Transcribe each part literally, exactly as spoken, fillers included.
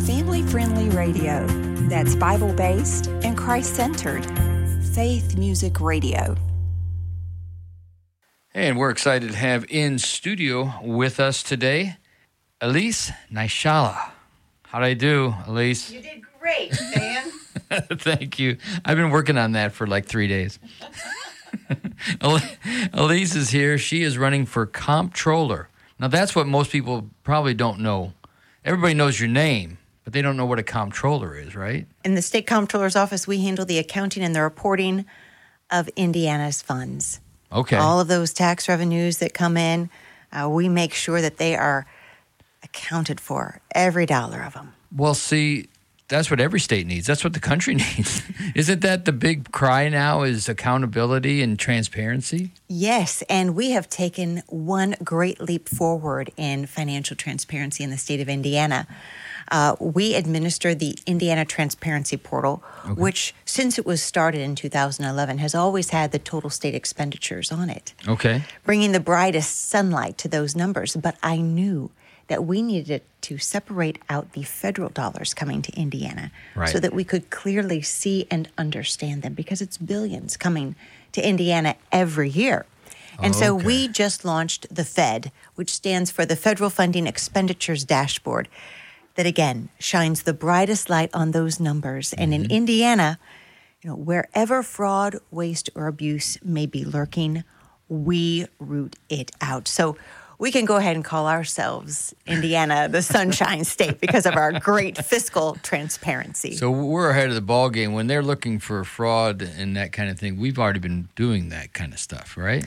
Family-friendly radio that's Bible-based and Christ-centered. Faith Music Radio. And we're excited to have in studio with us today, Elise Naishala. How'd I do, Elise? You did great, Dan. Thank you. I've been working on that for like three days. Elise is here. She is running for comptroller. Now, that's what most people probably don't know. Everybody knows your name, but they don't know what a comptroller is, right? In the state comptroller's office, we handle the accounting and the reporting of Indiana's funds. Okay. All of those tax revenues that come in, uh, we make sure that they are accounted for, every dollar of them. Well, see, that's what every state needs. That's what the country needs. Isn't that the big cry now, is accountability and transparency? Yes, and we have taken one great leap forward in financial transparency in the state of Indiana. Uh, we administer the Indiana Transparency Portal, okay, which, since it was started in two thousand eleven, has always had the total state expenditures on it. Okay. Bringing the brightest sunlight to those numbers. But I knew that we needed to separate out the federal dollars coming to Indiana, right, so that we could clearly see and understand them, because it's billions coming to Indiana every year. And so okay. we just launched the Fed, which stands for the Federal Funding Expenditures Dashboard, that again shines the brightest light on those numbers. Mm-hmm. And in Indiana, you know, wherever fraud, waste, or abuse may be lurking, we root it out. So we can go ahead and call ourselves Indiana the Sunshine State because of our great fiscal transparency. So we're ahead of the ball game. When they're looking for fraud and that kind of thing, we've already been doing that kind of stuff, right?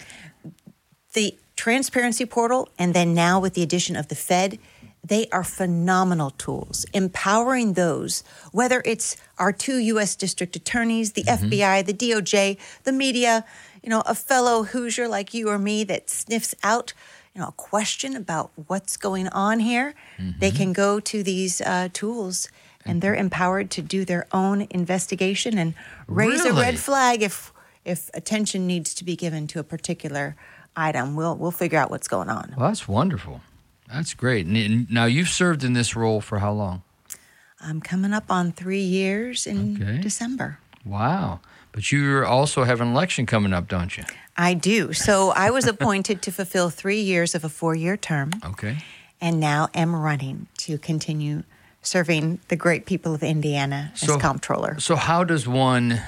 The Transparency Portal, and then now with the addition of the Fed, they are phenomenal tools, empowering those, whether it's our two U S district attorneys, the mm-hmm. F B I, the D O J, the media, you know, a fellow Hoosier like you or me that sniffs out, you know, a question about what's going on here. Mm-hmm. They can go to these uh, tools, and they're empowered to do their own investigation and raise really? a red flag if if attention needs to be given to a particular item. We'll we'll figure out what's going on. Well, that's wonderful. That's great. And now, you've served in this role for how long? I'm coming up on three years in okay. December. Wow. But you also have an election coming up, don't you? I do. So I was appointed to fulfill three years of a four-year term. Okay. And now am running to continue serving the great people of Indiana as so, comptroller. So how does one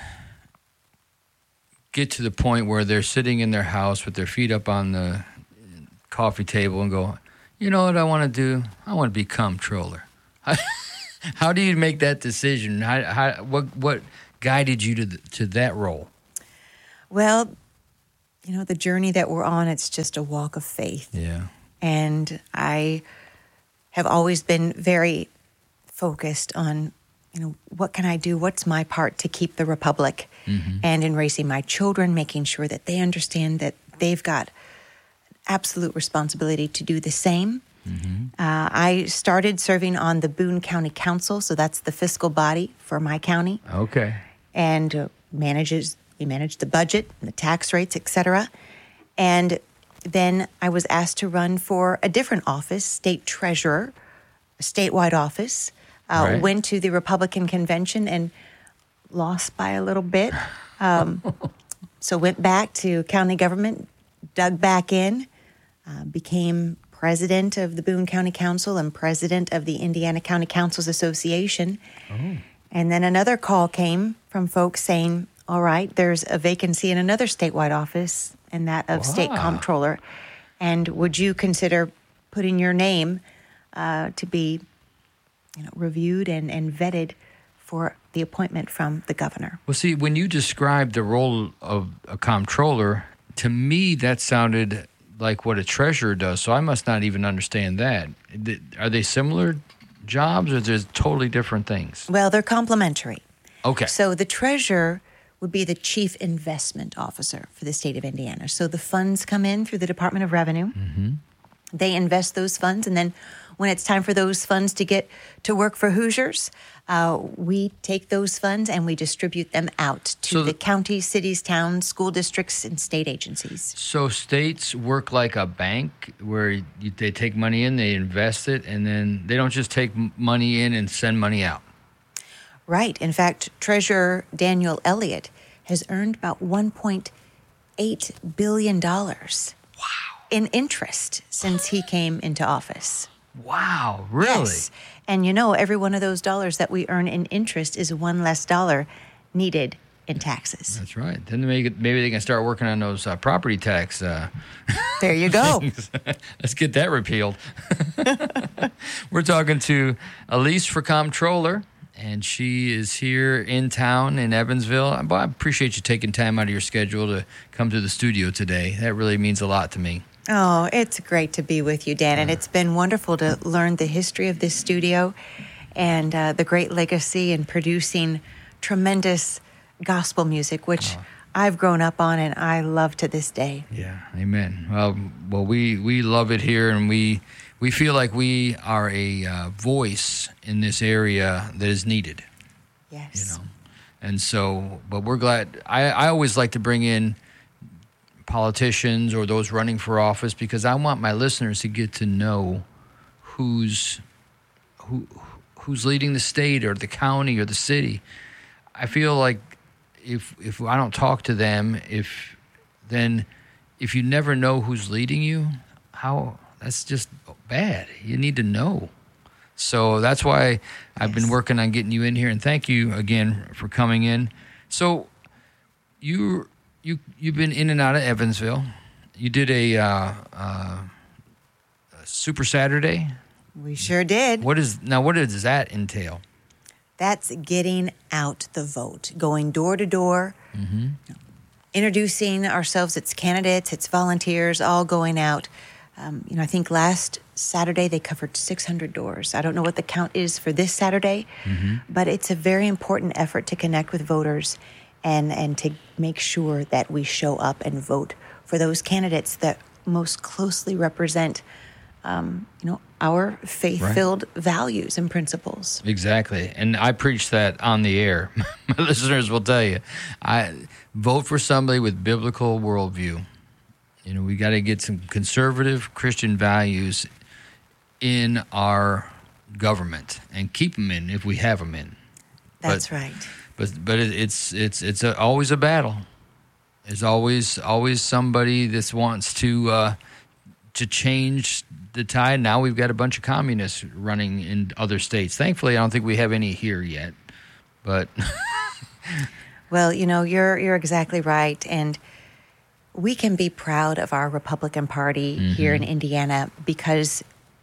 get to the point where they're sitting in their house with their feet up on the coffee table and go, you know what I want to do? I want to be comptroller. How, how do you make that decision? How, how, what what guided you to the, to that role? Well, you know, the journey that we're on, it's just a walk of faith. Yeah. And I have always been very focused on, you know, what can I do? What's my part to keep the republic? Mm-hmm. And in raising my children, making sure that they understand that they've got absolute responsibility to do the same. Mm-hmm. Uh, I started serving on the Boone County Council, so that's the fiscal body for my county. Okay. And uh, manages we manage the budget, and the tax rates, et cetera. And then I was asked to run for a different office, state treasurer, a statewide office. Uh, right. Went to the Republican convention and lost by a little bit. Um, so went back to county government, dug back in. Uh, became president of the Boone County Council and president of the Indiana County Councils Association. Oh. And then another call came from folks saying, all right, there's a vacancy in another statewide office, and that of wow. state comptroller. And would you consider putting your name uh, to be you know, reviewed and, and vetted for the appointment from the governor? Well, see, when you described the role of a comptroller, to me that sounded like what a treasurer does, so I must not even understand that. Are they similar jobs, or there's totally different things? Well, they're complementary. Okay. So the treasurer would be the chief investment officer for the state of Indiana. So the funds come in through the Department of Revenue. Mm-hmm. They invest those funds, and then when it's time for those funds to get to work for Hoosiers, uh, we take those funds and we distribute them out to So the the- counties, cities, towns, school districts, and state agencies. So states work like a bank where you, they take money in, they invest it, and then they don't just take m- money in and send money out. Right. In fact, Treasurer Daniel Elliott has earned about one point eight billion dollars wow. in interest since he came into office. Wow, really? Yes. And you know, every one of those dollars that we earn in interest is one less dollar needed in taxes. That's right. Then maybe, maybe they can start working on those uh, property tax uh, There you go. things. Let's get that repealed. We're talking to Elise for Comptroller, and she is here in town in Evansville. Well, I appreciate you taking time out of your schedule to come to the studio today. That really means a lot to me. Oh, it's great to be with you, Dan. And it's been wonderful to learn the history of this studio and uh, the great legacy in producing tremendous gospel music, which Oh. I've grown up on and I love to this day. Yeah, amen. Well, well, we, we love it here, and we we feel like we are a uh, voice in this area that is needed. Yes. You know, and so, but we're glad. I, I always like to bring in politicians or those running for office because I want my listeners to get to know who's who who's leading the state or the county or the city. I feel like if if I don't talk to them, if then if you never know who's leading you, how that's just bad. You need to know. So that's why I've been Yes. working on getting you in here, and thank you again for coming in. So you you you've been in and out of Evansville. You did a, uh, uh, a Super Saturday. We sure did. What is now? What does that entail? That's getting out the vote, going door to door, introducing ourselves. It's candidates, it's volunteers, all going out. Um, you know, I think last Saturday they covered six hundred doors. I don't know what the count is for this Saturday, but it's a very important effort to connect with voters and, and to make sure that we show up and vote for those candidates that most closely represent, um, you know, our faith-filled values and principles. Exactly, and I preach that on the air. My listeners will tell you, I vote for somebody with biblical worldview. You know, we got to get some conservative Christian values in our government and keep them in if we have them in. That's But- right. But but it, it's it's it's a, always a battle. There's always always somebody that wants to uh, to change the tide. Now we've got a bunch of communists running in other states. Thankfully, I don't think we have any here yet. But Well, you know, you're you're exactly right, and we can be proud of our Republican Party here in Indiana because,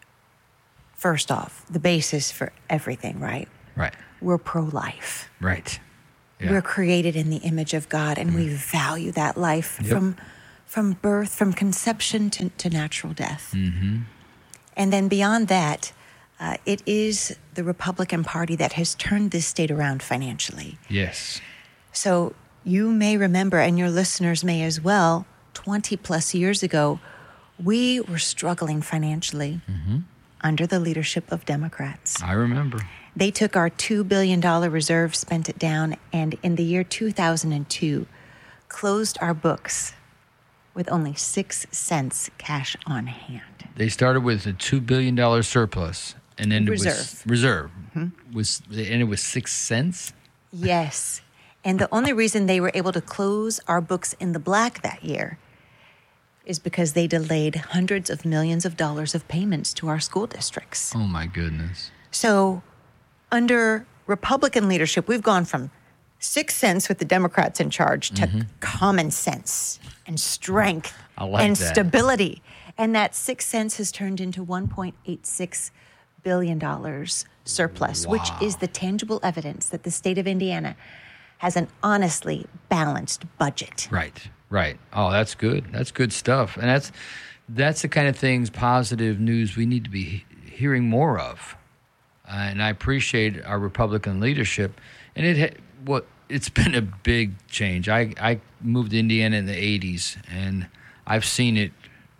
first off, the basis for everything, right? right, We're pro-life. right, yeah, We're created in the image of God, and we value that life Yep. from from birth, from conception to, to natural death. Mm-hmm. And then beyond that, uh, it is the Republican Party that has turned this state around financially. yes, So you may remember, and your listeners may as well, twenty plus years ago, we were struggling financially under the leadership of Democrats. I remember. They took our two billion dollars reserve, spent it down, and in the year two thousand two, closed our books with only six cents cash on hand. They started with a two billion dollar surplus, and then it was Reserve. reserve was and it was six cents. Yes. And the only reason they were able to close our books in the black that year is because they delayed hundreds of millions of dollars of payments to our school districts. Oh my goodness. So, under Republican leadership, we've gone from six cents with the Democrats in charge to common sense and strength I like and that. stability. And that six cents has turned into one point eight six billion dollars surplus, which Wow. is the tangible evidence that the state of Indiana has an honestly balanced budget. Right, right. Oh, that's good. That's good stuff. And that's that's the kind of things, positive news we need to be he- hearing more of. Uh, and I appreciate our Republican leadership. And it ha- what it's been a big change. I, I moved to Indiana in the eighties, and I've seen it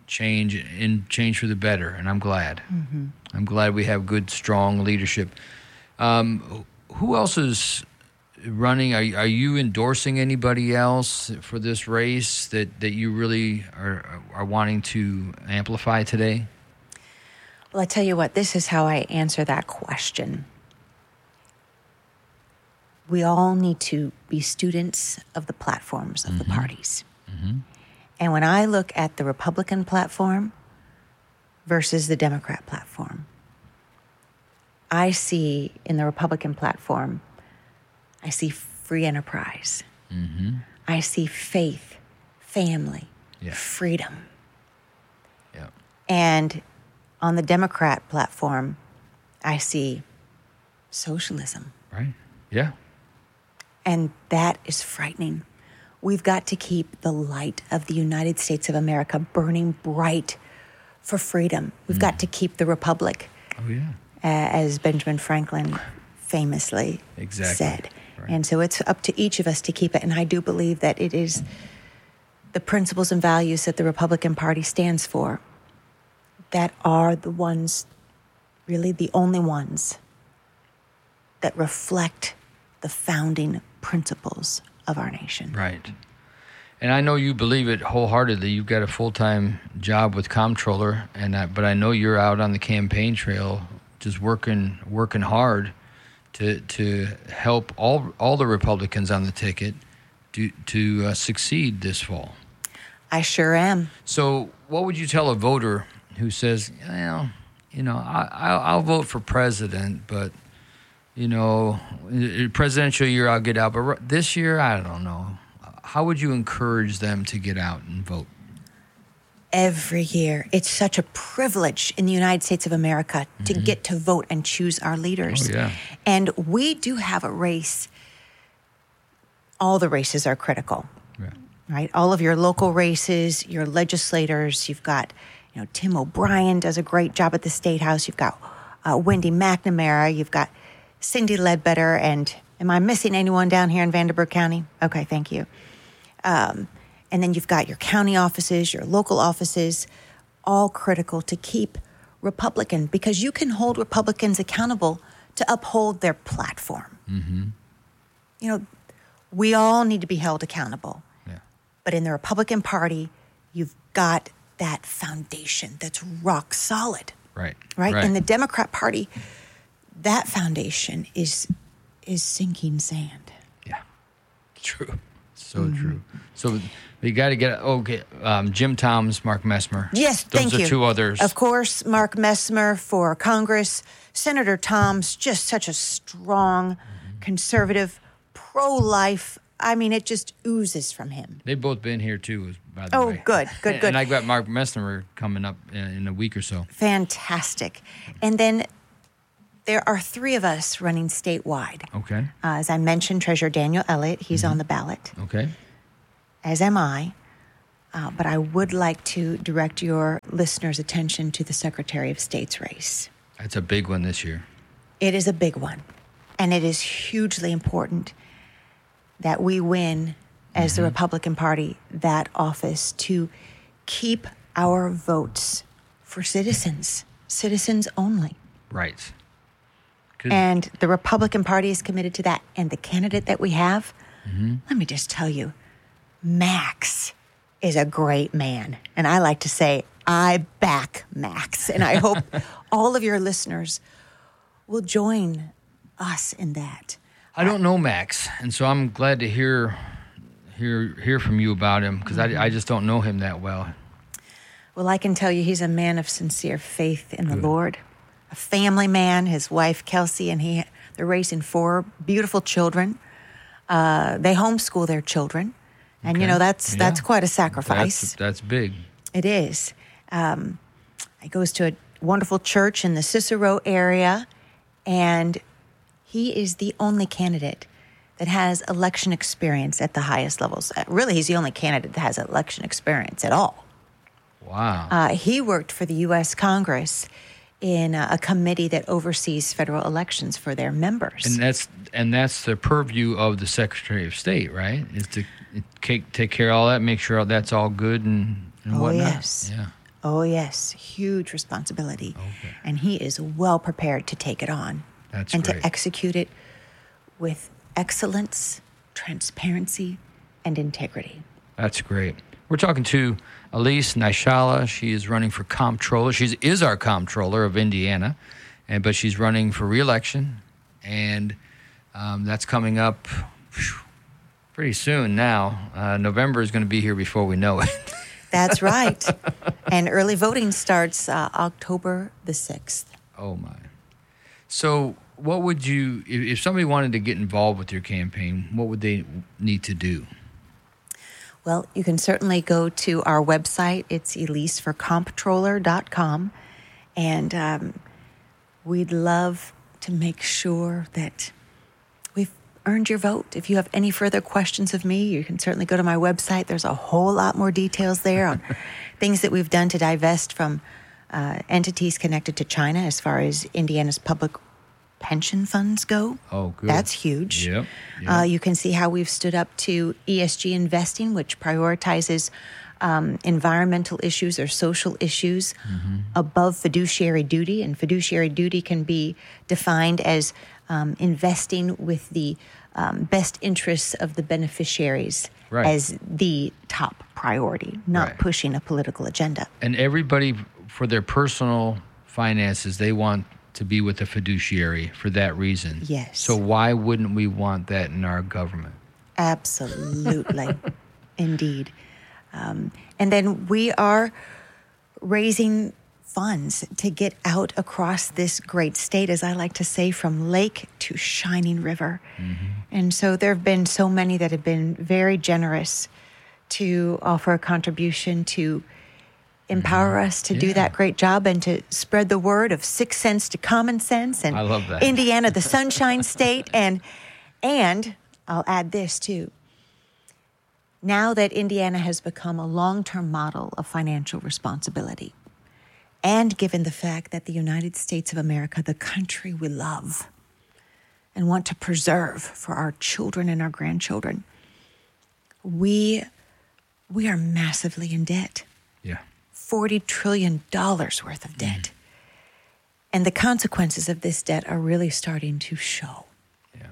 change and change for the better, and I'm glad. Mm-hmm. I'm glad we have good, strong leadership. Um, who else is running? Are, are you endorsing anybody else for this race that, that you really are, are wanting to amplify today? Well, I tell you what, this is how I answer that question. We all need to be students of the platforms of mm-hmm. the parties. Mm-hmm. And when I look at the Republican platform versus the Democrat platform, I see in the Republican platform, I see free enterprise. Mm-hmm. I see faith, family, yeah. freedom. Yeah. And on the Democrat platform, I see socialism. Right. Yeah. And that is frightening. We've got to keep the light of the United States of America burning bright for freedom. We've mm. got to keep the republic. Oh, yeah. Uh, as Benjamin Franklin famously exactly. said. Right. And so it's up to each of us to keep it. And I do believe that it is the principles and values that the Republican Party stands for that are the ones, really the only ones, that reflect the founding principles of our nation. Right. And I know you believe it wholeheartedly. You've got a full-time job with Comptroller, and I, but I know you're out on the campaign trail just working working hard to to help all all the Republicans on the ticket to, to uh, succeed this fall. I sure am. So what would you tell a voter who says, well, you know, I, I'll, I'll vote for president, but, you know, presidential year I'll get out, but this year, I don't know. How would you encourage them to get out and vote? Every year. It's such a privilege in the United States of America mm-hmm. to get to vote and choose our leaders. Oh, yeah. And we do have a race. All the races are critical, yeah. right? All of your local races, your legislators, you've got, you know, Tim O'Brien does a great job at the State House. You've got uh, Wendy McNamara. You've got Cindy Ledbetter. And am I missing anyone down here in Vanderburgh County? Okay, thank you. Um, and then you've got your county offices, your local offices, all critical to keep Republican, because you can hold Republicans accountable to uphold their platform. Mm-hmm. You know, we all need to be held accountable. Yeah. But in the Republican Party, you've got that foundation that's rock solid. Right. Right? right. In the Democrat Party, that foundation is is sinking sand. Yeah. True. So mm-hmm. true. So we got to get, okay, um, Jim Toms, Mark Messmer. Yes, Those thank are you. two others. Of course, Mark Messmer for Congress. Senator Toms, just such a strong, mm-hmm. conservative, pro-life. I mean, it just oozes from him. They've both been here, too, by the oh, way. Oh, good, good, good. And I got Mark Messmer coming up in, in a week or so. Fantastic. And then there are three of us running statewide. Okay. Uh, as I mentioned, Treasurer Daniel Elliott, he's mm-hmm. on the ballot. Okay. As am I. Uh, but I would like to direct your listeners' attention to the Secretary of State's race. That's a big one this year. It is a big one. And it is hugely important that we win, as mm-hmm. the Republican Party, that office to keep our votes for citizens, citizens only. Right. And the Republican Party is committed to that. And the candidate that we have, mm-hmm. let me just tell you, Max is a great man. And I like to say, I back Max. And I hope all of your listeners will join us in that. I don't know Max, and so I'm glad to hear hear hear from you about him, because mm-hmm. I, I just don't know him that well. Well, I can tell you he's a man of sincere faith in Good. the Lord. A family man, his wife Kelsey, and he, they're raising four beautiful children. Uh, they homeschool their children. And, okay. you know, that's yeah. that's quite a sacrifice. That's, that's big. It is. Um, he goes to a wonderful church in the Cicero area, and he is the only candidate that has election experience at the highest levels. Uh, really, he's the only candidate that has election experience at all. Wow. Uh, he worked for the U S Congress in a, a committee that oversees federal elections for their members. And that's and that's the purview of the Secretary of State, right? Is to take, take care of all that, make sure that's all good and, and oh, whatnot. yes. Yeah. Oh, yes. Huge responsibility. Okay. And he is well prepared to take it on. That's and great. to execute it with excellence, transparency, and integrity. That's great. We're talking to Elise Naishala. She is running for comptroller. She is our comptroller of Indiana, and but she's running for re-election, and um, that's coming up whew, pretty soon now. Uh, November is going to be here before we know it. That's right. And early voting starts uh, October the sixth. Oh, my. So what would you, if, if somebody wanted to get involved with your campaign, what would they need to do? Well, you can certainly go to our website. It's elise for comptroller dot com. And um, we'd love to make sure that we've earned your vote. If you have any further questions of me, you can certainly go to my website. There's a whole lot more details there on things that we've done to divest from uh, entities connected to China as far as Indiana's public pension funds go. Oh, good. That's huge. Yep. yep. Uh, you can see how we've stood up to E S G investing, which prioritizes um, environmental issues or social issues mm-hmm. above fiduciary duty. And fiduciary duty can be defined as um, investing with the um, best interests of the beneficiaries right. as the top priority, not right. pushing a political agenda. And everybody, for their personal finances, they want to be with a fiduciary for that reason. Yes. So why wouldn't we want that in our government? Absolutely. Indeed. Um, and then we are raising funds to get out across this great state, as I like to say, from lake to shining river. Mm-hmm. And so there have been so many that have been very generous to offer a contribution to empower us to yeah. do that great job and to spread the word of six cents to common sense and I love that. Indiana, the Sunshine State. And, and I'll add this too. Now that Indiana has become a long-term model of financial responsibility, and given the fact that the United States of America, the country we love and want to preserve for our children and our grandchildren, we, we are massively in debt. Yeah. forty trillion dollars worth of debt. Mm. And the consequences of this debt are really starting to show. Yeah.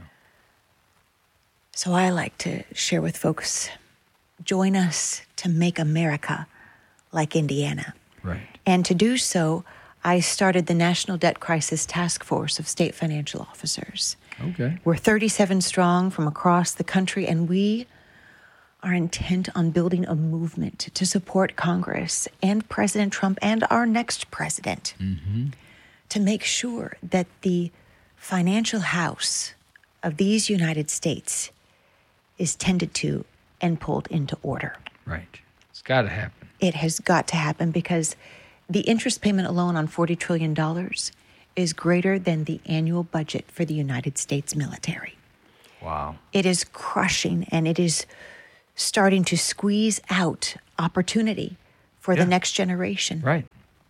So I like to share with folks, join us to make America like Indiana. Right. And to do so, I started the National Debt Crisis Task Force of State Financial Officers. Okay. We're thirty-seven strong from across the country, and we are intent on building a movement to support Congress and President Trump and our next president mm-hmm. to make sure that the financial house of these United States is tended to and pulled into order. Right. It's got to happen. It has got to happen because the interest payment alone on forty trillion dollars is greater than the annual budget for the United States military. Wow. It is crushing, and it is starting to squeeze out opportunity for yeah. the next generation. Right.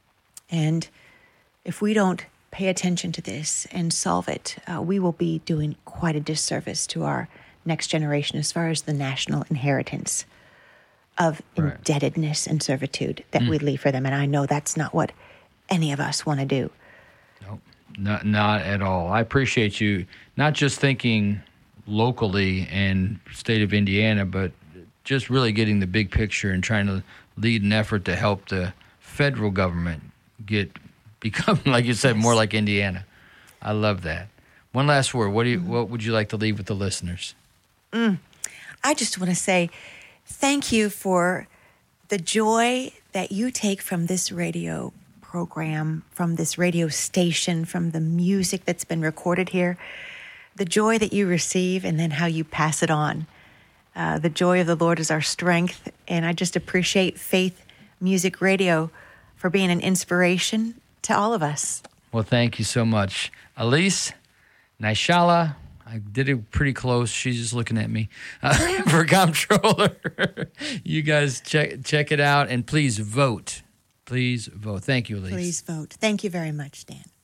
And if we don't pay attention to this and solve it, uh, we will be doing quite a disservice to our next generation as far as the national inheritance of right. indebtedness and servitude that mm. we leave for them. And I know that's not what any of us want to do. Nope, not, not at all. I appreciate you not just thinking locally and state of Indiana, but just really getting the big picture and trying to lead an effort to help the federal government get become, like you said, yes. more like Indiana. I love that. One last word. What do you? Mm. What would you like to leave with the listeners? Mm. I just want to say thank you for the joy that you take from this radio program, from this radio station, from the music that's been recorded here, the joy that you receive, and then how you pass it on. Uh, the joy of the Lord is our strength, and I just appreciate Faith Music Radio for being an inspiration to all of us. Well, thank you so much. Elise Naishala, I did it pretty close. She's just looking at me uh, for comptroller. You guys check check it out, and please vote. Please vote. Thank you, Elise. Please vote. Thank you very much, Dan.